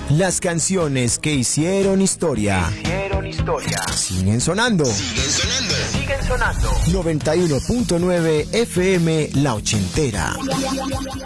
Las canciones que hicieron historia. Siguen sonando. 91.9 FM La Ochentera.